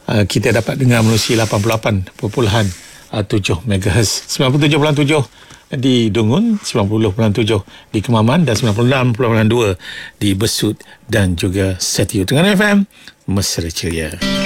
kita dapat dengar menerusi 88.7 MHz, 97.7 di Dungun, 90.7 di Kemaman dan 96.2 di Besut dan juga Setiu. Tengah FM Mesra Ceria.